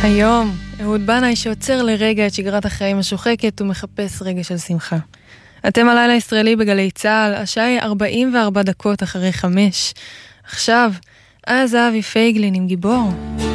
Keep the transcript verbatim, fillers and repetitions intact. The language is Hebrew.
היום, אהוד בנאי שעוצר לרגע את שגרת החיים השוחקת ומחפש רגע של שמחה. אתם הלילה הישראלי בגלי צהל, השעה היא ארבעים וארבע דקות אחרי חמש. עכשיו, אז אבי פייגלין עם גיבור.